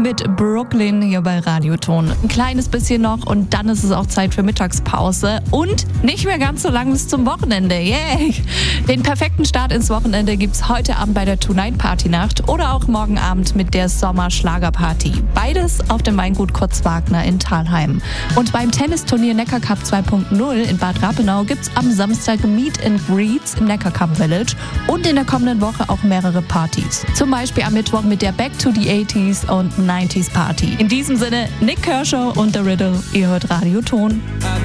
mit Brooklyn hier bei Radioton. Ein kleines bisschen noch und dann ist es auch Zeit für Mittagspause und nicht mehr ganz so lang bis zum Wochenende. Yay! Den perfekten Start ins Wochenende gibt's heute Abend bei der Tonight-Party-Nacht oder auch morgen Abend mit der Sommerschlagerparty. Beides auf dem Weingut Kotz Wagner in Thalheim. Und beim Tennisturnier Neckarcup 2.0 in Bad Rappenau gibt's am Samstag Meet and Greets im Neckarcup Village und in der kommenden Woche auch mehrere Partys. Zum Beispiel am Mittwoch mit der Back to the 80s und 90s Party. In diesem Sinne, Nick Kershaw und The Riddle, ihr hört Radioton.